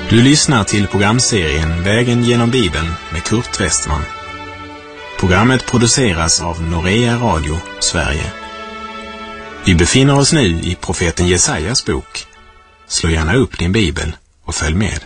Du lyssnar till programserien Vägen genom Bibeln med Kurt Westman. Programmet produceras av Norea Radio, Sverige. Vi befinner oss nu i profeten Jesajas bok. Slå gärna upp din bibel och följ med.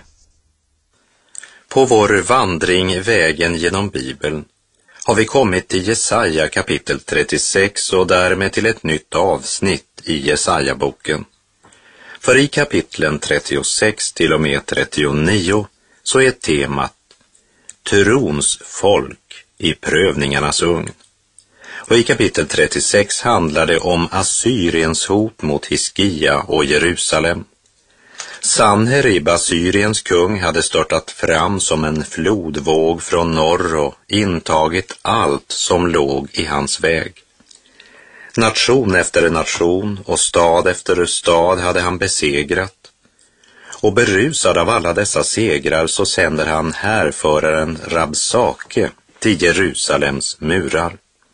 På vår vandring Vägen genom Bibeln har vi kommit till Jesaja kapitel 36 och därmed till ett nytt avsnitt i Jesaja-boken. För i kapitlen 36 till och med 39 så är temat trons folk i prövningarnas ugn. Och i kapitel 36 handlar det om Assyriens hot mot Hiskia och Jerusalem. Sanherib, Assyriens kung, hade störtat fram som en flodvåg från norr och intagit allt som låg i hans väg. Nation efter nation och stad efter stad hade han besegrat. Och berusad av alla dessa segrar så sänder han härföraren Rabsake till Jerusalems murar.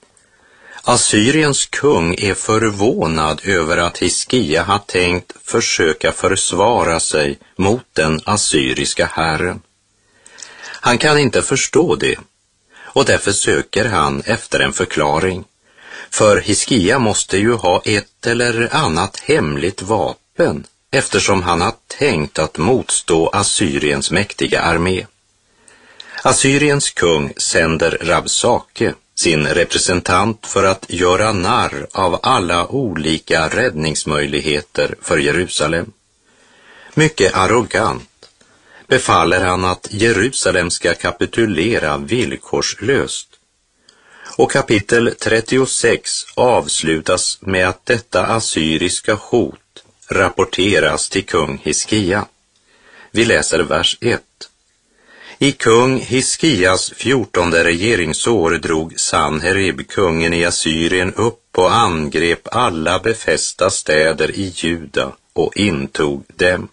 Assyriens kung är förvånad över att Hiskia har tänkt försöka försvara sig mot den assyriska herren. Han kan inte förstå det och därför söker han efter en förklaring. För Hiskia måste ju ha ett eller annat hemligt vapen eftersom han har tänkt att motstå Assyriens mäktiga armé. Assyriens kung sänder Rabsake, sin representant, för att göra narr av alla olika räddningsmöjligheter för Jerusalem. Mycket arrogant befaller han att Jerusalem ska kapitulera villkorslöst. Och kapitel 36 avslutas med att detta assyriska hot rapporteras till kung Hiskia. Vi läser vers 1. I kung Hiskias 14:e regeringsår drog Sanherib, kungen i Assyrien, upp och angrep alla befästa städer i Juda och intog dem.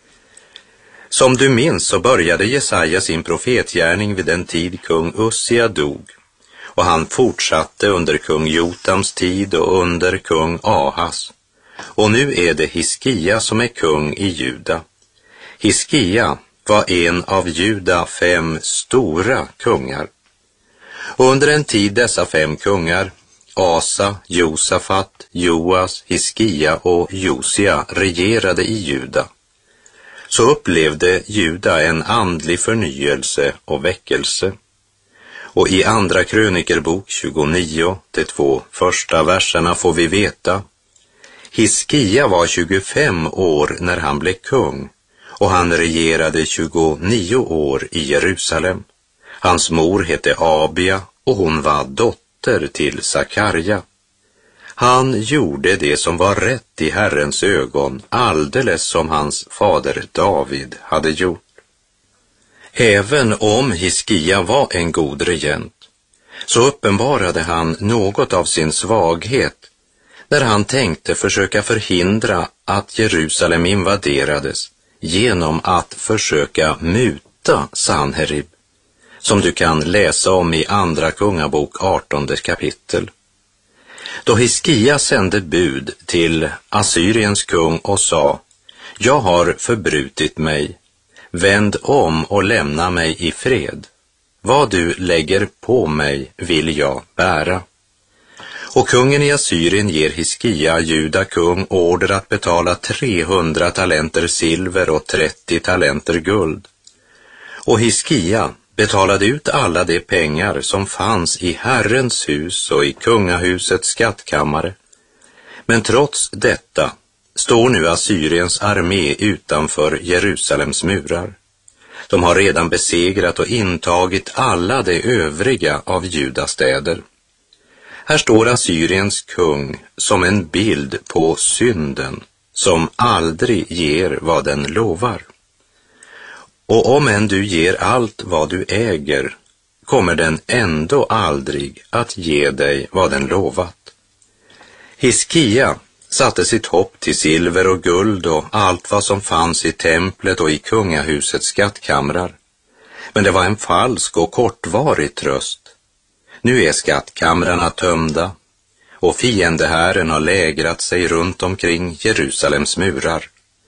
Som du minns så började Jesaja sin profetgärning vid den tid kung Ussia dog. Och han fortsatte under kung Jotams tid och under kung Ahas. Och nu är det Hiskia som är kung i Juda. Hiskia var en av Juda 5 stora kungar. Och under en tid dessa 5 kungar, Asa, Josafat, Joas, Hiskia och Josia, regerade i Juda. Så upplevde Juda en andlig förnyelse och väckelse. Och i andra krönikerbok 29, de 2 första verserna får vi veta: Hiskia var 25 år när han blev kung och han regerade 29 år i Jerusalem. Hans mor hette Abia och hon var dotter till Sakarja. Han gjorde det som var rätt i Herrens ögon, alldeles som hans fader David hade gjort. Även om Hiskia var en god regent, så uppenbarade han något av sin svaghet när han tänkte försöka förhindra att Jerusalem invaderades genom att försöka muta Sanherib, som du kan läsa om i andra kungabok 18:e kapitel. Då Hiskia sände bud till Assyriens kung och sa: jag har förbrutit mig. Vänd om och lämna mig i fred. Vad du lägger på mig vill jag bära. Och kungen i Assyrien ger Hiskia, Juda kung, order att betala 300 talenter silver och 30 talenter guld. Och Hiskia betalade ut alla de pengar som fanns i Herrens hus och i kungahusets skattkammare. Men trots detta står nu Assyriens armé utanför Jerusalems murar. De har redan besegrat och intagit alla de övriga av Judas städer. Här står Assyriens kung som en bild på synden som aldrig ger vad den lovar. Och om än du ger allt vad du äger, kommer den ändå aldrig att ge dig vad den lovat. Hiskia satte sitt hopp till silver och guld och allt vad som fanns i templet och i kungahusets skattkamrar. Men det var en falsk och kortvarig tröst. Nu är skattkamrarna tömda och fiendehären har lägrat sig runt omkring Jerusalems murar.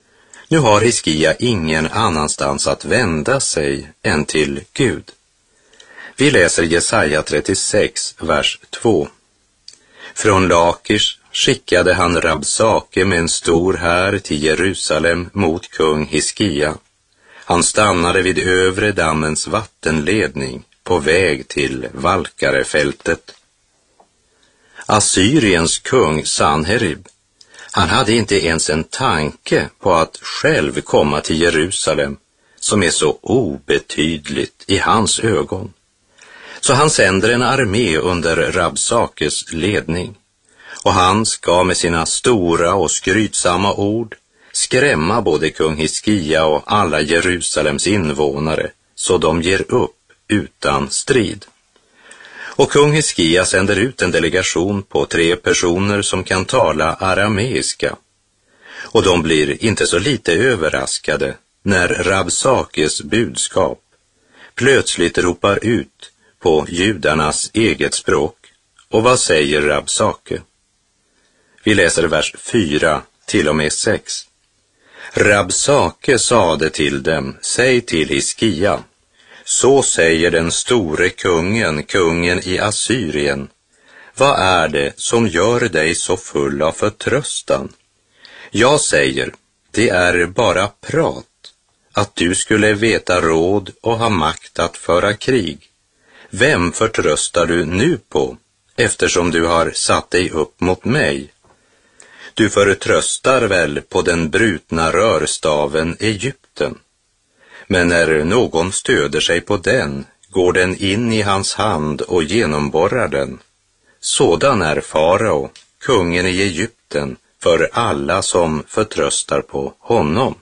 Nu har Hiskia ingen annanstans att vända sig än till Gud. Vi läser Jesaja 36, vers 2. Från Lakish skickade han Rabsake med en stor här till Jerusalem mot kung Hiskia. Han stannade vid övre dammens vattenledning på väg till Valkarefältet. Assyriens kung Sanherib, han hade inte ens en tanke på att själv komma till Jerusalem, som är så obetydligt i hans ögon. Så han sänder en armé under Rabsakes ledning, och han ska med sina stora och skrytsamma ord skrämma både kung Hiskia och alla Jerusalems invånare, så de ger upp utan strid. Och kung Hiskia sänder ut en delegation på 3 personer som kan tala arameiska. Och de blir inte så lite överraskade när Rabsakes budskap plötsligt ropar ut på judarnas eget språk. Och vad säger Rabsake? Vi läser vers 4 till och med 6. Rabsake sade till dem, säg till Hiskia, så säger den store kungen, kungen i Assyrien, vad är det som gör dig så full av förtröstan? Jag säger, det är bara prat, att du skulle veta råd och ha makt att föra krig. Vem förtröstar du nu på, eftersom du har satt dig upp mot mig? Du förtröstar väl på den brutna rörstaven Egypten. Men när någon stöder sig på den, går den in i hans hand och genomborrar den. Sådan är farao, kungen i Egypten, för alla som förtröstar på honom.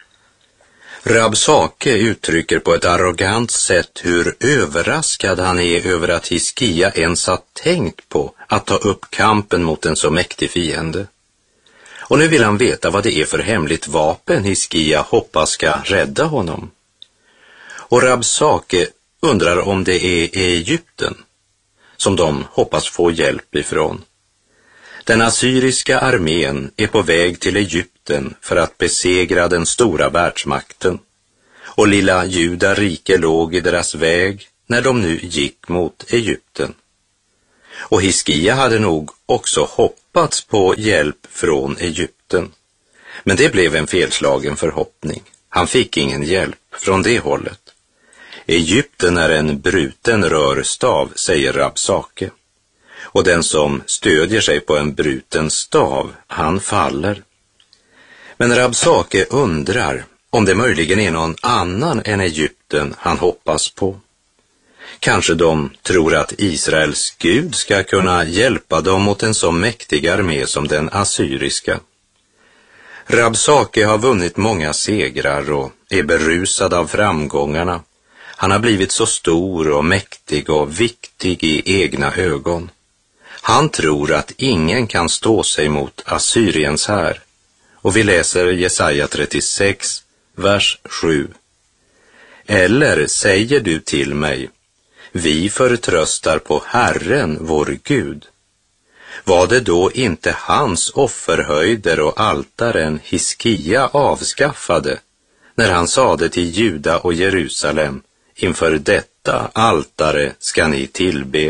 Rabsake uttrycker på ett arrogant sätt hur överraskad han är över att Hiskia ens har tänkt på att ta upp kampen mot en så mäktig fiende. Och nu vill han veta vad det är för hemligt vapen Hiskia hoppas ska rädda honom. Och Rabsake undrar om det är Egypten som de hoppas få hjälp ifrån. Den assyriska armén är på väg till Egypten för att besegra den stora världsmakten. Och lilla Juda rike låg i deras väg när de nu gick mot Egypten. Och Hiskia hade nog också hoppats på hjälp från Egypten. Men det blev en felslagen förhoppning. Han fick ingen hjälp från det hållet. Egypten är en bruten rörstav, säger Rabsake. Och den som stödjer sig på en bruten stav, han faller. Men Rabsake undrar om det möjligen är någon annan än Egypten han hoppas på. Kanske de tror att Israels Gud ska kunna hjälpa dem mot en så mäktig armé som den assyriska. Rabsake har vunnit många segrar och är berusad av framgångarna. Han har blivit så stor och mäktig och viktig i egna ögon. Han tror att ingen kan stå sig mot Assyriens här. Och vi läser Jesaja 36, vers 7. Eller säger du till mig, vi förtröstar på Herren vår Gud. Var det då inte hans offerhöjder och altaren Hiskia avskaffade, när han sade till Juda och Jerusalem, inför detta altare ska ni tillbe?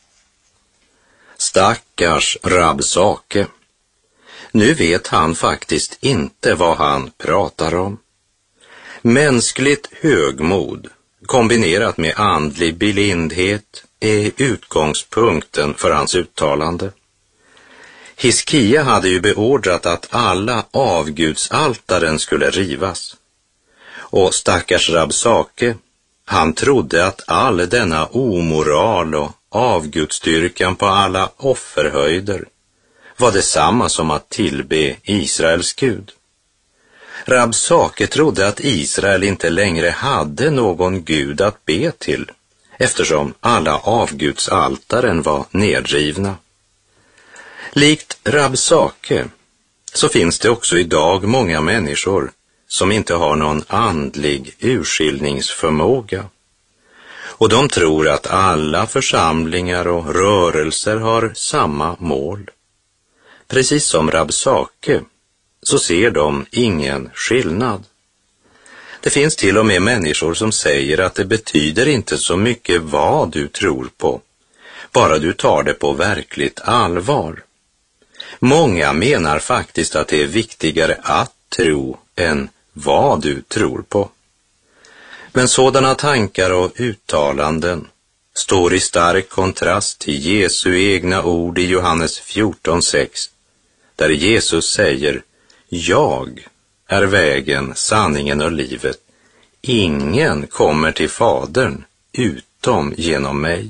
Stackars Rabsake. Nu vet han faktiskt inte vad han pratar om. Mänskligt högmod kombinerat med andlig blindhet är utgångspunkten för hans uttalande. Hiskia hade ju beordrat att alla avgudsaltaren skulle rivas. Och stackars Rabsake, han trodde att all denna omoral och avgudstyrkan på alla offerhöjder var detsamma som att tillbe Israels Gud. Rabsake trodde att Israel inte längre hade någon gud att be till, eftersom alla avgudsaltaren var nedrivna. Likt Rabsake så finns det också idag många människor som inte har någon andlig urskiljningsförmåga. Och de tror att alla församlingar och rörelser har samma mål. Precis som Rabsake så ser de ingen skillnad. Det finns till och med människor som säger att det betyder inte så mycket vad du tror på, bara du tar det på verkligt allvar. Många menar faktiskt att det är viktigare att tro än vad du tror på. Men sådana tankar och uttalanden står i stark kontrast till Jesu egna ord i Johannes 14:6, där Jesus säger: jag är vägen, sanningen och livet. Ingen kommer till Fadern utom genom mig.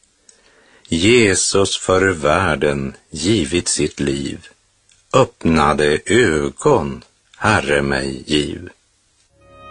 Jesus för världen givit sitt liv, öppnade ögon, Herre mig giv.